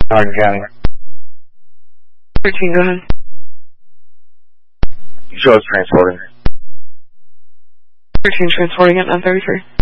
Hardin County. 13, go ahead. Show us transporting. 13 transporting at 933.